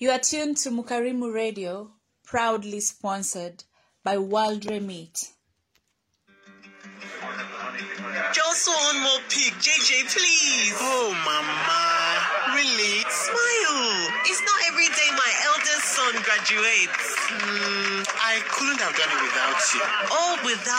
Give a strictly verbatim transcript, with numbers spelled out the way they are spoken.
You are tuned to Mukarimu Radio, proudly sponsored by World Remit. Just one more pic, J J, please. Oh, Mama. Really? Smile. It's not every day my eldest son graduates. Mm, I couldn't have done it without you. Oh, without